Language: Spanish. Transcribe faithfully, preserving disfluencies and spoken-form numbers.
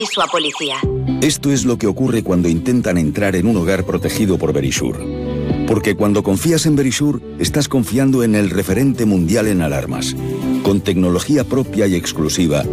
Aviso a policía. Esto es lo que ocurre cuando intentan entrar en un hogar protegido por Verisure. Porque cuando confías en Verisure, estás confiando en el referente mundial en alarmas. Con tecnología propia y exclusiva,